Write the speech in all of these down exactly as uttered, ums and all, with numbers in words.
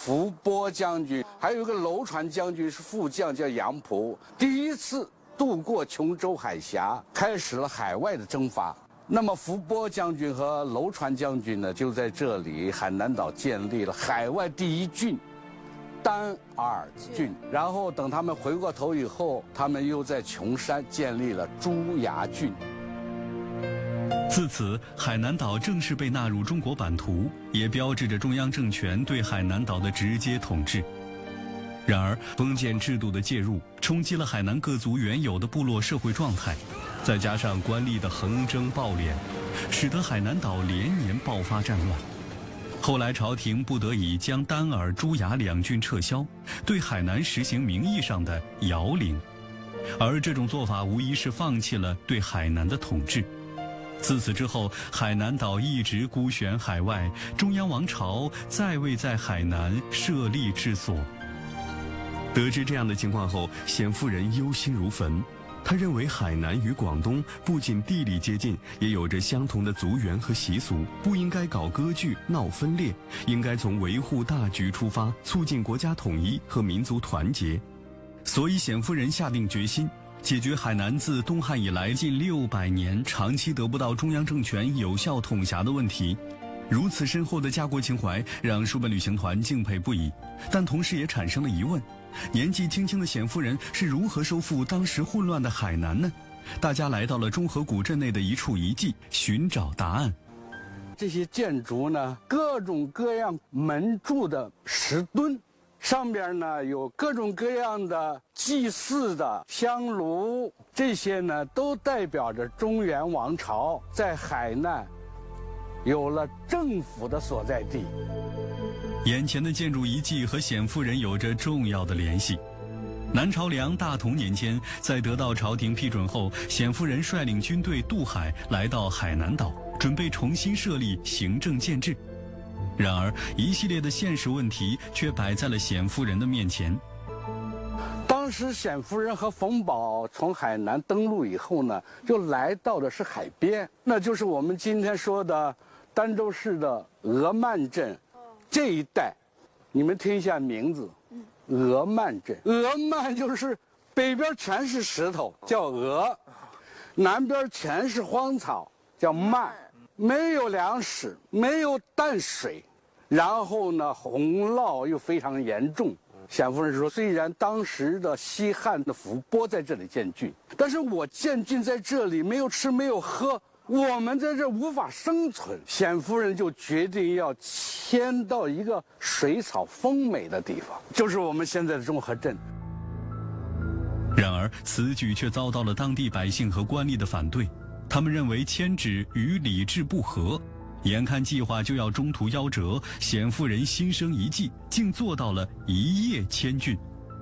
伏波将军，还有一个楼船将军是副将，叫杨仆，第一次渡过琼州海峡，开始了海外的征伐。那么伏波将军和楼船将军呢，就在这里海南岛建立了海外第一郡丹耳郡。然后等他们回过头以后，他们又在琼山建立了朱崖郡。 自此，海南岛正式被纳入中国版图，也标志着中央政权对海南岛的直接统治。然而，封建制度的介入冲击了海南各族原有的部落社会状态，再加上官吏的横征暴敛，使得海南岛连年爆发战乱。后来，朝廷不得已将丹耳、朱崖两郡撤销，对海南实行名义上的遥领，而这种做法无疑是放弃了对海南的统治。自此之后，海南岛一直孤悬海外，中央王朝再未在海南设立治所。得知这样的情况后，冼夫人忧心如焚。他认为海南与广东不仅地理接近，也有着相同的族源和习俗，不应该搞割据、闹分裂，应该从维护大局出发，促进国家统一和民族团结。所以冼夫人下定决心解决海南自东汉以来近六百年长期得不到中央政权有效统辖的问题。如此深厚的家国情怀让书本旅行团敬佩不已，但同时也产生了疑问：年纪轻轻的冼夫人是如何收复当时混乱的海南呢？大家来到了中和古镇内的一处遗迹，寻找答案。 这些建筑呢，各种各样门柱的石墩，上边呢有各种各样的祭祀的香炉，这些呢都代表着中原王朝在海南有了政府的所在地。 眼前的建筑遗迹和冼夫人有着重要的联系。南朝梁大同年间，在得到朝廷批准后，冼夫人率领军队渡海，来到海南岛，准备重新设立行政建制。然而，一系列的现实问题却摆在了冼夫人的面前。 当时冼夫人和冯保从海南登陆以后呢，就来到的是海边，那就是我们今天说的儋州市的鹅卍镇这一带。你们听一下名字，鹅卍镇。鹅卍就是北边全是石头，叫鹅；南边全是荒草，叫卍。没有粮食，没有淡水，然后呢，洪涝又非常严重。冼夫人说，虽然当时的西汉的伏波在这里建郡，但是我建郡在这里没有吃没有喝，我们在这无法生存。冼夫人就决定要迁到一个水草丰美的地方，就是我们现在的中和镇。 然而，此举却遭到了当地百姓和官吏的反对。他们认为迁址与礼制不合，眼看计划就要中途夭折，冼夫人心生一计，竟做到了一夜迁郡。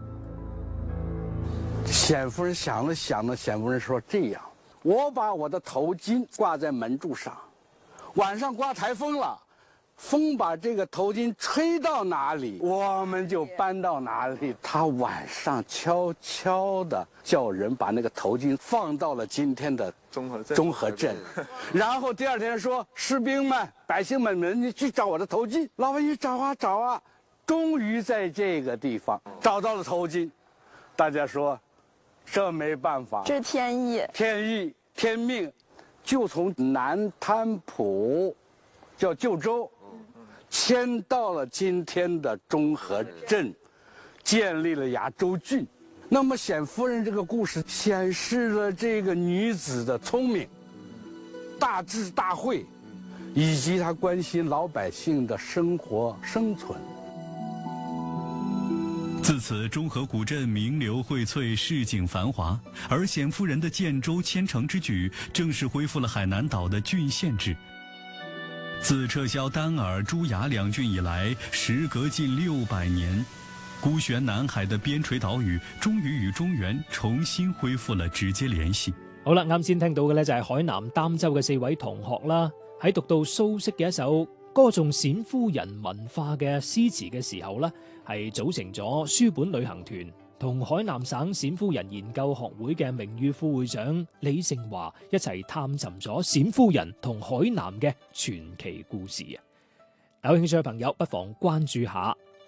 冼夫人想了想呢，冼夫人说：“这样，我把我的头巾挂在门柱上，晚上刮台风了，风把这个头巾吹到哪里，我们就搬到哪里。”他晚上悄悄地叫人把那个头巾放到了今天的中和镇。中和镇，然后第二天说：“士兵们、百姓们，你去找我的头巾。”老百姓找啊找啊，终于在这个地方找到了头巾。大家说，这没办法， 这天意， 天意，天命，就从南滩浦，叫旧州，迁到了今天的中和镇，建立了崖州郡。那么冼夫人这个故事显示了这个女子的聪明、大智大慧，以及她关心老百姓的生活生存。 自此，中和古镇名流荟萃，市井繁华，而冼夫人的建州迁城之举，正式恢复了海南岛的郡县制。自撤销丹耳、朱崖两郡以来，时隔近六百年，孤悬南海的邊陲島嶼終於與中原重新恢復了直接聯繫。 好啦，啱先聽到嘅咧就係海南儋州嘅四位同學啦，喺讀到蘇軾嘅一首歌頌冼夫人文化嘅詩詞嘅時候咧，係組成咗書本旅行團，同海南省冼夫人研究學會嘅名譽副會長李盛華一齊探尋咗冼夫人同海南嘅傳奇故事啊！有興趣嘅朋友不妨關注下。